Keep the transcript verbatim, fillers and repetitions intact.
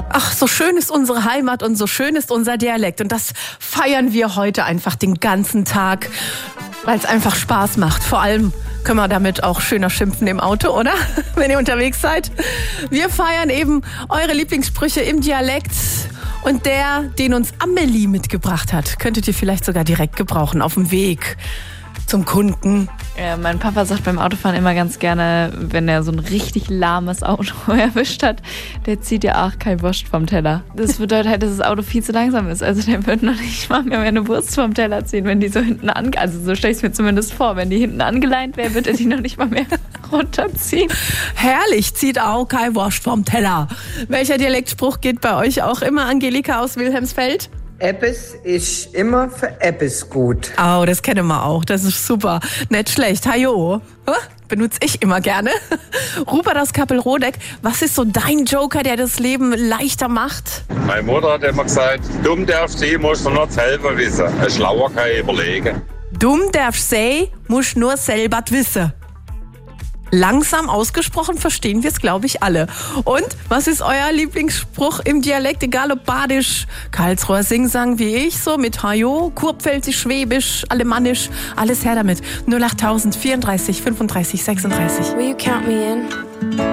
Ach, so schön ist unsere Heimat und so schön ist unser Dialekt. Und das feiern wir heute einfach den ganzen Tag, weil es einfach Spaß macht. Vor allem können wir damit auch schöner schimpfen im Auto, oder? Wenn ihr unterwegs seid. Wir feiern eben eure Lieblingssprüche im Dialekt. Und der, den uns Amelie mitgebracht hat, könntet ihr vielleicht sogar direkt gebrauchen auf dem Weg zum Kunden. Ja, mein Papa sagt beim Autofahren immer ganz gerne, wenn er so ein richtig lahmes Auto erwischt hat, der zieht ja auch kein Wurst vom Teller. Das bedeutet halt, dass das Auto viel zu langsam ist. Also der wird noch nicht mal mehr eine Wurst vom Teller ziehen, wenn die so hinten ange... Also so stelle ich es mir zumindest vor. Wenn die hinten angeleint wäre, wird er die noch nicht mal mehr runterziehen. Herrlich, zieht auch kein Wurst vom Teller. Welcher Dialektspruch geht bei euch auch immer, Angelika aus Wilhelmsfeld? Eppes ist immer für Eppes gut. Oh, das kennen wir auch. Das ist super. Nicht schlecht. Hajo. Benutze ich immer gerne. Rupert aus Kappelrodeck, was ist so dein Joker, der das Leben leichter macht? Meine Mutter hat immer gesagt, dumm darfst du, musst du nur selber wissen. Ein Schlauer kann ich überlegen. Dumm darfst du, musst nur selber wissen. Langsam ausgesprochen verstehen wir es, glaube ich, alle. Und was ist euer Lieblingsspruch im Dialekt, egal ob Badisch, Karlsruher Singsang wie ich, so mit Hajo, Kurpfälzisch, Schwäbisch, Alemannisch, alles her damit. null acht tausend vierunddreißig fünfunddreißig sechsunddreißig. Will you count me in?